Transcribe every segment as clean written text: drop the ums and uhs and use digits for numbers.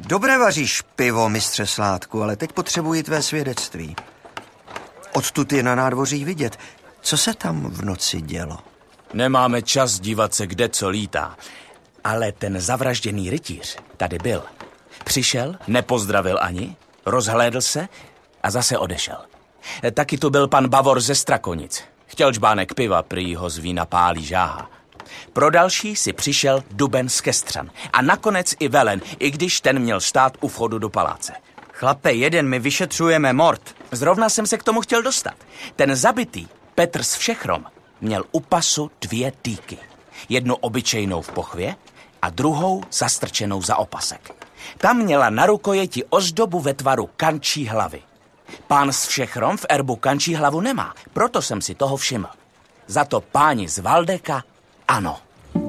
Dobré vaříš pivo, mistře Sládku, ale teď potřebuji tvé svědectví. Odtud je na nádvoří vidět. Co se tam v noci dělo? Nemáme čas dívat se, kde co lítá. Ale ten zavražděný rytíř tady byl. Přišel, nepozdravil ani, rozhlédl se a zase odešel. Taky tu byl pan Bavor ze Strakonic. Chtěl žbánek piva, prý ho z vína pálí žáha. Pro další si přišel Duben z Kestřan. A nakonec i Velen, i když ten měl stát u vchodu do paláce. Chlape, jeden, my vyšetřujeme mord. Zrovna jsem se k tomu chtěl dostat. Ten zabitý Petr z Všechrom měl u pasu 2 dýky. Jednu obyčejnou v pochvě a druhou zastrčenou za opasek. Tam měla na rukojeti ozdobu ve tvaru kančí hlavy. Pán z Všechrom v erbu kančí hlavu nemá, proto jsem si toho všiml. Za to páni z Valdeka ano.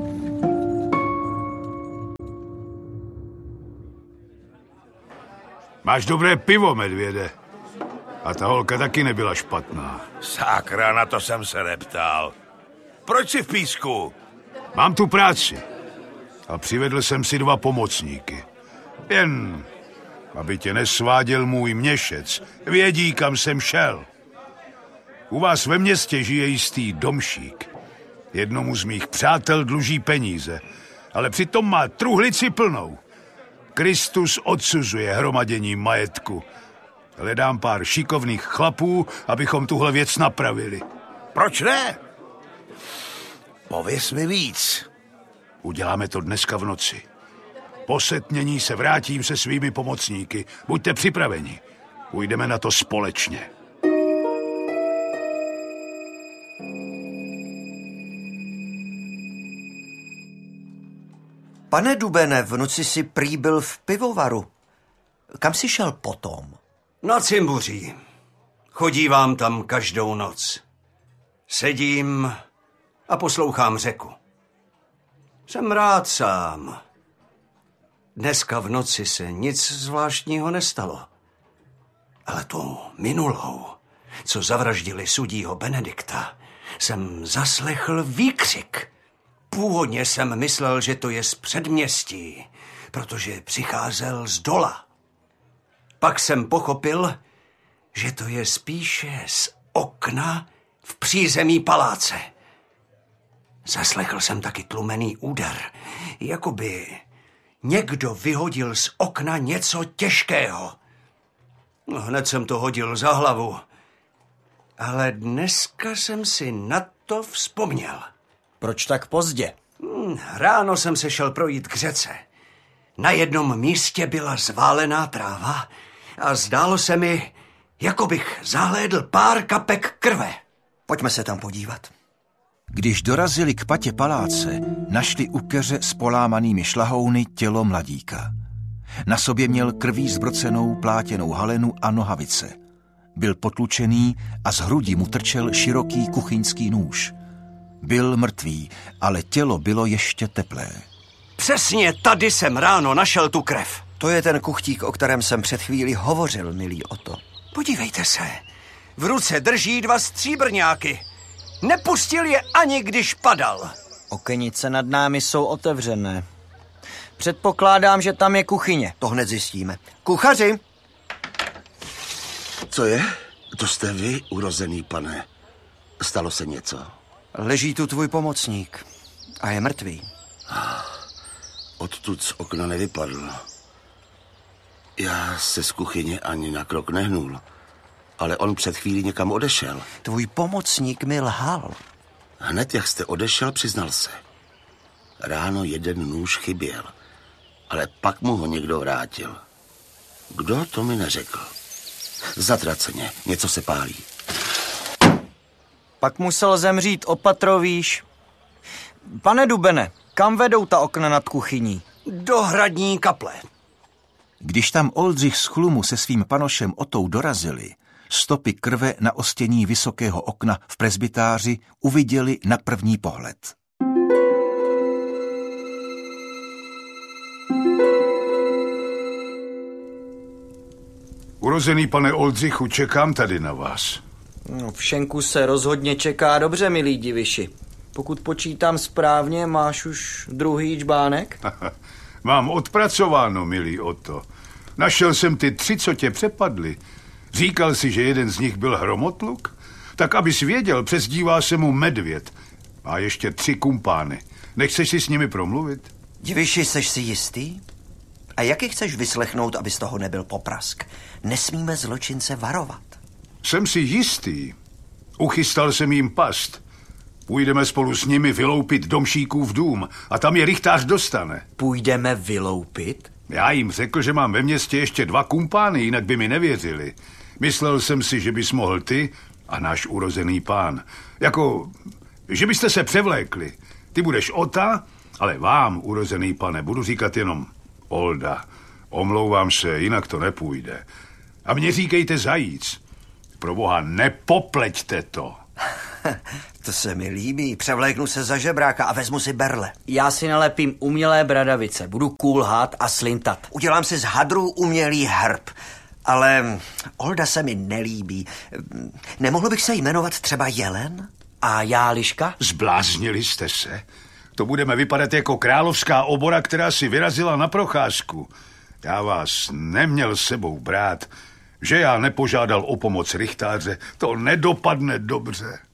Máš dobré pivo, medvěde. A ta holka taky nebyla špatná. Sakra, na to jsem se neptal. Proč jsi v písku? Mám tu práci. A přivedl jsem si 2 pomocníky. Jen, aby tě nesváděl můj měšec. Vědí, kam jsem šel. U vás ve městě žije jistý domšík. Jednomu z mých přátel dluží peníze, ale přitom má truhlici plnou. Kristus odsuzuje hromadění majetku. Hledám pár šikovných chlapů, abychom tuhle věc napravili. Proč ne? Pověz mi víc. Uděláme to dneska v noci. Po setmění se vrátím se svými pomocníky. Buďte připraveni. Půjdeme na to společně. Pane Dubene, v noci si prý byl v pivovaru. Kam jsi šel potom? Na Cimbuří. Chodívám tam každou noc. Sedím a poslouchám řeku. Jsem rád sám. Dneska v noci se nic zvláštního nestalo. Ale tu minulou, co zavraždili sudího Benedikta, jsem zaslechl výkřik. Původně jsem myslel, že to je z předměstí, protože přicházel z dola. Pak jsem pochopil, že to je spíše z okna v přízemí paláce. Zaslechl jsem taky tlumený úder, jakoby někdo vyhodil z okna něco těžkého. Hned jsem to hodil za hlavu, ale dneska jsem si na to vzpomněl. Proč tak pozdě? Ráno jsem se šel projít k řece. Na jednom místě byla zválená tráva a zdálo se mi, jako bych zahlédl pár kapek krve. Pojďme se tam podívat. Když dorazili k patě paláce, našli u keře s polámanými šlahouny tělo mladíka. Na sobě měl krví zbrocenou plátěnou halenu a nohavice. Byl potlučený a z hrudi mu trčel široký kuchyňský nůž. Byl mrtvý, ale tělo bylo ještě teplé. Přesně tady jsem ráno našel tu krev. To je ten kuchtík, o kterém jsem před chvílí hovořil, milý Oto. Podívejte se, v ruce drží 2 stříbrňáky. Nepustil je ani když padal. Okenice nad námi jsou otevřené. Předpokládám, že tam je kuchyně. To hned zjistíme. Kuchaři! Co je? To jste vy, urozený pane. Stalo se něco? Leží tu tvůj pomocník a je mrtvý. Odtud z okna nevypadl. Já se z kuchyně ani na krok nehnul, ale on před chvílí někam odešel. Tvůj pomocník mi lhal. Hned jak jste odešel, přiznal se. Ráno 1 nůž chyběl, ale pak mu ho někdo vrátil. Kdo, to mi neřekl. Zatraceně, něco se pálí. Pak musel zemřít opatrovýš. Pane Dubene, kam vedou ta okna nad kuchyní? Do hradní kaple. Když tam Oldřich z Chlumu se svým panošem Otou dorazili, stopy krve na ostění vysokého okna v presbytáři uviděli na první pohled. Urozený pane Oldřichu, čekám tady na vás. No, v šenku se rozhodně čeká dobře, milý diviši. Pokud počítám správně, máš už druhý čbánek? Mám odpracováno, milý Oto. Našel jsem ty 3, co tě přepadli. Říkal si, že jeden z nich byl hromotluk? Tak abys věděl, přezdívá se mu Medvěd. Má ještě 3 kumpány. Nechceš si s nimi promluvit? Diviši, seš si jistý? A jak je chceš vyslechnout, aby z toho nebyl poprask? Nesmíme zločince varovat. Jsem si jistý. Uchystal jsem jim past. Půjdeme spolu s nimi vyloupit Domšíkův dům a tam je rychtář dostane. Půjdeme vyloupit? Já jim řekl, že mám ve městě ještě 2 kumpány, jinak by mi nevěřili. Myslel jsem si, že bys mohl ty a náš urozený pán. Jako, že byste se převlékli. Ty budeš Ota, ale vám, urozený pane, budu říkat jenom Olda. Omlouvám se, jinak to nepůjde. A mně říkejte Zajíc. Proboha, nepopleťte to. To se mi líbí. Převléknu se za žebráka a vezmu si berle. Já si nalepím umělé bradavice, budu kulhat a slintat. Udělám si z hadrů umělý hrb. Ale Olda se mi nelíbí. Nemohl bych se jmenovat třeba Jelen? A já Liška? Zbláznili jste se? To budeme vypadat jako královská obora, která si vyrazila na procházku. Já vás neměl s sebou brát. Že já nepožádal o pomoc rychtáře, to nedopadne dobře.